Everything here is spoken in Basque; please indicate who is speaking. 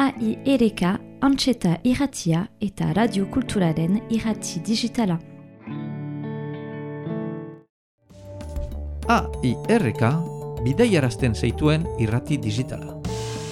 Speaker 1: AIRK Antxeta irratia eta Radio Kulturaren irrati digitala.
Speaker 2: AIRK bidaiarazten zeituen irrati digitala.